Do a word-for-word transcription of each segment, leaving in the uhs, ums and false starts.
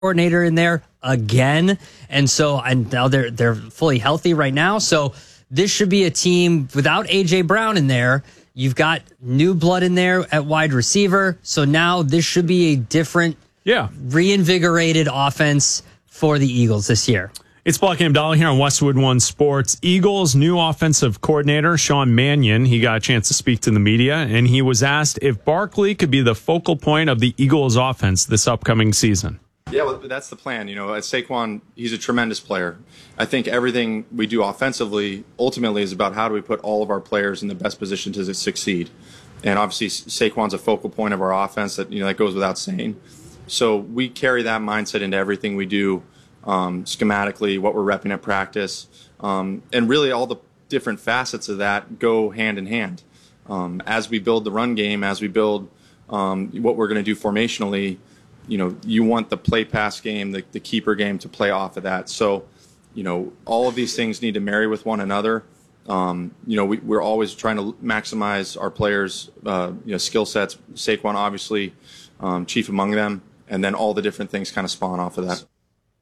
coordinator in there again. And so and now they're they're fully healthy right now. So this should be a team without A J Brown in there. You've got new blood in there at wide receiver. So now this should be a different, yeah, reinvigorated offense for the Eagles this year. It's Buck and Dolly here on Westwood One Sports. Eagles' new offensive coordinator, Sean Mannion, he got a chance to speak to the media, and he was asked if Barkley could be the focal point of the Eagles' offense this upcoming season. Yeah, well, that's the plan. You know, Saquon, he's a tremendous player. I think everything we do offensively ultimately is about how do we put all of our players in the best position to succeed. And obviously, Saquon's a focal point of our offense. That you know that goes without saying. So we carry that mindset into everything we do. Um, schematically, what we're repping at practice, um, and really all the different facets of that go hand in hand. Um, as we build the run game, as we build um, what we're going to do formationally, you know, you want the play pass game, the, the keeper game to play off of that. So, you know, all of these things need to marry with one another. Um, you know, we, we're always trying to maximize our players' uh, you know, skill sets. Saquon, obviously, um, chief among them, and then all the different things kind of spawn off of that.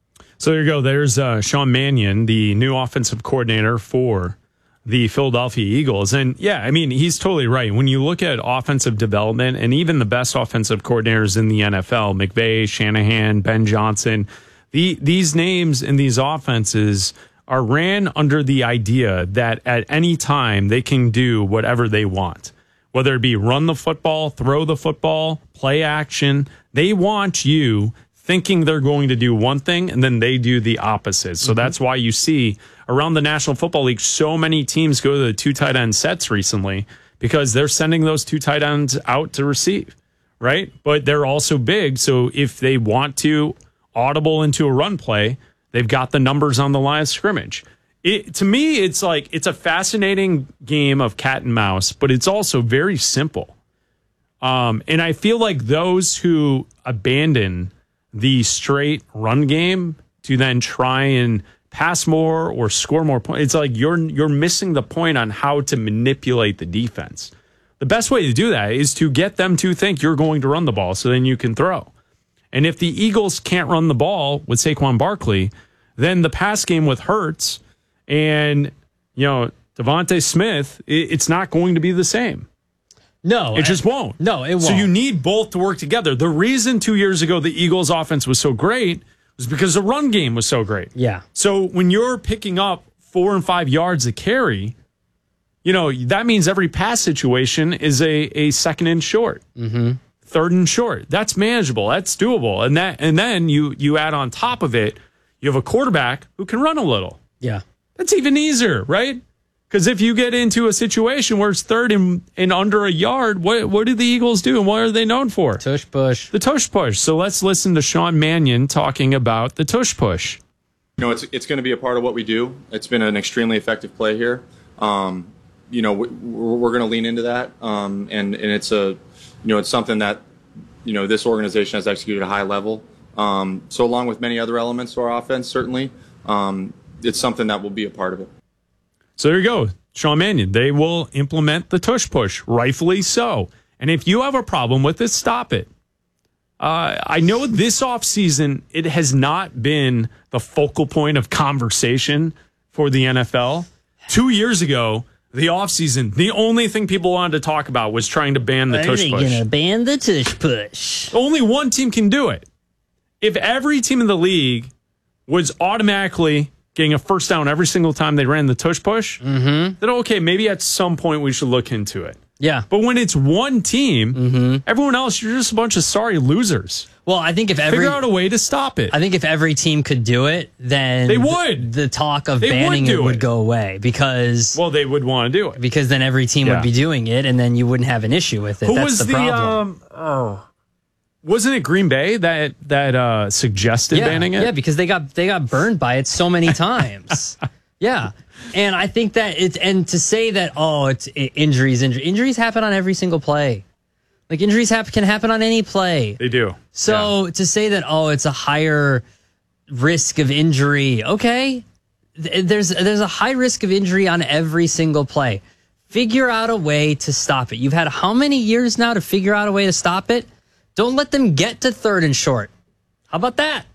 So there you go. There's uh, Sean Mannion, the new offensive coordinator for the Philadelphia Eagles. And, yeah, I mean, he's totally right. When you look at offensive development and even the best offensive coordinators in the N F L, McVay, Shanahan, Ben Johnson, the, these names in these offenses are ran under the idea that at any time they can do whatever they want, whether it be run the football, throw the football, play action. They want you thinking they're going to do one thing, and then they do the opposite. So mm-hmm. that's why you see around the National Football League so many teams go to the two tight end sets recently because they're sending those two tight ends out to receive, right? But they're also big, so if they want to audible into a run play, they've got the numbers on the line of scrimmage. It, to me, it's like it's a fascinating game of cat and mouse, but it's also very simple. Um, and I feel like those who abandon the straight run game to then try and pass more or score more points. It's like you're you're missing the point on how to manipulate the defense. The best way to do that is to get them to think you're going to run the ball so then you can throw. And if the Eagles can't run the ball with Saquon Barkley, then the pass game with Hurts and, you know, Devontae Smith, it, it's not going to be the same. No, it just won't. No, it won't. So you need both to work together. The reason two years ago the Eagles' offense was so great was because the run game was so great. Yeah. So when you're picking up four and five yards a carry, you know, that means every pass situation is a, a second and short, mm-hmm. third and short. That's manageable. That's doable. And that and then you you add on top of it, you have a quarterback who can run a little. Yeah. That's even easier, right? Because if you get into a situation where it's third and, and under a yard, what what do the Eagles do and what are they known for? Tush push. The tush push. So let's listen to Sean Mannion talking about the tush push. You know, it's it's going to be a part of what we do. It's been an extremely effective play here. Um, you know, we're, we're going to lean into that, um, and and it's a, you know, it's something that, you know, this organization has executed at a high level. Um, so along with many other elements to our offense, certainly, um, it's something that will be a part of it. So there you go, Sean Mannion. They will implement the tush push, rightfully so. And if you have a problem with it, stop it. Uh, I know this offseason, it has not been the focal point of conversation for the N F L. Two years ago, the offseason, the only thing people wanted to talk about was trying to ban the Are tush they push. gonna ban the tush push? Only one team can do it. If every team in the league was automatically getting a first down every single time they ran the tush push, mm-hmm. then okay, maybe at some point we should look into it. Yeah. But when it's one team, mm-hmm. everyone else, you're just a bunch of sorry losers. Well, I think if every figure out a way to stop it. I think if every team could do it, then they would. The, the talk of they banning would it would it. go away because well, they would want to do it because then every team yeah. would be doing it, and then you wouldn't have an issue with it. Who That's was the, the problem. Um, oh, wasn't it Green Bay that that uh, suggested yeah, banning it? Yeah, because they got they got burned by it so many times. Yeah. And I think that it's, and to say that, oh, it's it, injuries, injuries, injuries happen on every single play. Like injuries happen, can happen on any play. They do. So yeah. to say that, oh, it's a higher risk of injury. Okay. There's, there's a high risk of injury on every single play. Figure out a way to stop it. You've had how many years now to figure out a way to stop it? Don't let them get to third and short. How about that?